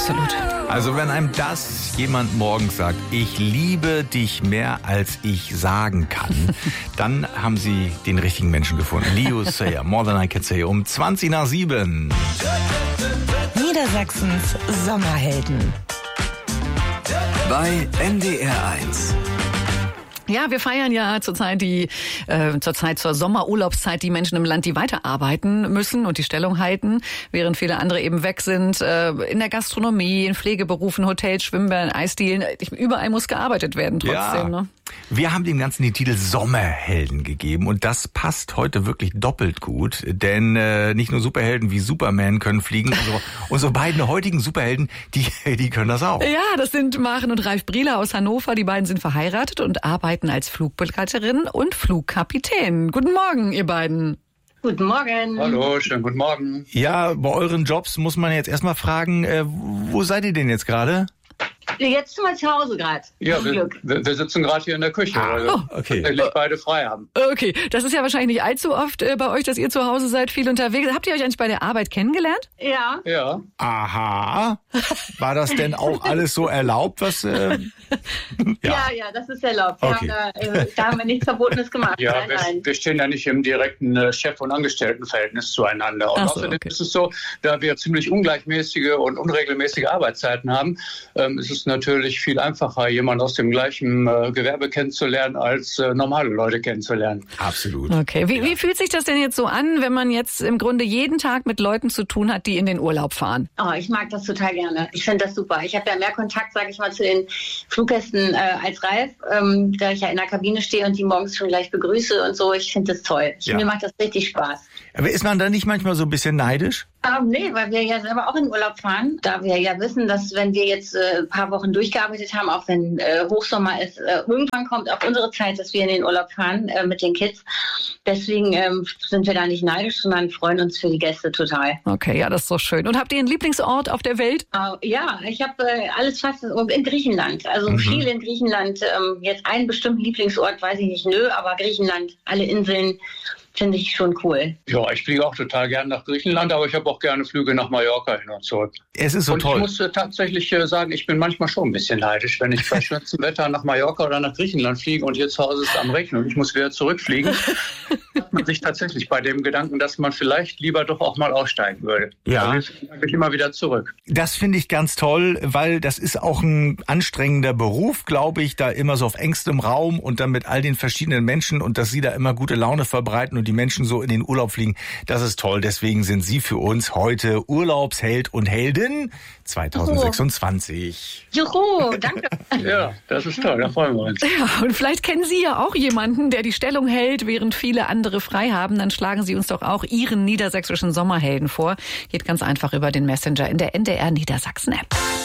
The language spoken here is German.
Absolut. Also wenn einem das jemand morgens sagt, ich liebe dich mehr als ich sagen kann, dann haben Sie den richtigen Menschen gefunden. Leo Sayer, More Than I Can Say, um 7:20. Niedersachsens Sommerhelden. Bei NDR 1. Ja, wir feiern ja zurzeit zur Sommerurlaubszeit die Menschen im Land, die weiterarbeiten müssen und die Stellung halten, während viele andere eben weg sind. In der Gastronomie, in Pflegeberufen, Hotels, Schwimmbädern, Eisdielen. Überall muss gearbeitet werden trotzdem. Ja. Ne? Wir haben dem Ganzen den Titel Sommerhelden gegeben und das passt heute wirklich doppelt gut, denn nicht nur Superhelden wie Superman können fliegen, unsere beiden heutigen Superhelden, die können das auch. Ja, das sind Maren und Ralf Brieler aus Hannover. Die beiden sind verheiratet und arbeiten als Flugbegleiterin und Flugkapitän. Guten Morgen, ihr beiden. Guten Morgen. Hallo, schönen guten Morgen. Ja, bei euren Jobs muss man jetzt erstmal fragen, wo seid ihr denn jetzt gerade? Jetzt sind wir zu Hause gerade. Ja, wir sitzen gerade hier in der Küche, weil wir okay. tatsächlich beide frei haben. Okay, das ist ja wahrscheinlich nicht allzu oft bei euch, dass ihr zu Hause seid, viel unterwegs. Habt ihr euch eigentlich bei der Arbeit kennengelernt? Ja. Ja. Aha. War das denn auch alles so erlaubt, was... Ja, das ist erlaubt. Da haben wir nichts Verbotenes gemacht. Ja, Nein. wir stehen ja nicht im direkten Chef- und Angestelltenverhältnis zueinander. Und außerdem ist es so, da wir ziemlich ungleichmäßige und unregelmäßige Arbeitszeiten haben, ist es natürlich viel einfacher, jemanden aus dem gleichen Gewerbe kennenzulernen, als normale Leute kennenzulernen. Absolut. Okay, wie fühlt sich das denn jetzt so an, wenn man jetzt im Grunde jeden Tag mit Leuten zu tun hat, die in den Urlaub fahren? Oh, ich mag das total gerne. Ich finde das super. Ich habe ja mehr Kontakt, sage ich mal, zu den Fluggästen als Ralf, da ich ja in der Kabine stehe und die morgens schon gleich begrüße und so. Ich finde das toll. Mir macht das richtig Spaß. Aber ist man da nicht manchmal so ein bisschen neidisch? Nee, weil wir ja selber auch in Urlaub fahren. Da wir ja wissen, dass wenn wir jetzt ein paar Wochen durchgearbeitet haben, auch wenn Hochsommer ist, irgendwann kommt auch unsere Zeit, dass wir in den Urlaub fahren mit den Kids. Deswegen sind wir da nicht neidisch, sondern freuen uns für die Gäste total. Okay, ja, das ist doch schön. Und habt ihr einen Lieblingsort auf der Welt? Ja, ich habe alles fast in Griechenland. Also viel in Griechenland. Jetzt einen bestimmten Lieblingsort, weiß ich nicht, aber Griechenland, alle Inseln. Finde ich schon cool. Ja, ich fliege auch total gerne nach Griechenland, aber ich habe auch gerne Flüge nach Mallorca hin und zurück. Es ist so und toll. Ich muss tatsächlich sagen, ich bin manchmal schon ein bisschen neidisch, wenn ich bei schönstem Wetter nach Mallorca oder nach Griechenland fliege und hier zu Hause ist am Rechnen und ich muss wieder zurückfliegen. Hat man sich tatsächlich bei dem Gedanken, dass man vielleicht lieber doch auch mal aussteigen würde. Ja. Also ich bin immer wieder zurück. Das finde ich ganz toll, weil das ist auch ein anstrengender Beruf, glaube ich, da immer so auf engstem Raum und dann mit all den verschiedenen Menschen und dass Sie da immer gute Laune verbreiten und die Menschen so in den Urlaub fliegen, das ist toll. Deswegen sind Sie für uns heute Urlaubsheld und Heldin 2026. Juhu, danke. Ja, das ist toll, da freuen wir uns. Ja, und vielleicht kennen Sie ja auch jemanden, der die Stellung hält, während viele andere frei haben. Dann schlagen Sie uns doch auch Ihren niedersächsischen Sommerhelden vor. Geht ganz einfach über den Messenger in der NDR Niedersachsen App.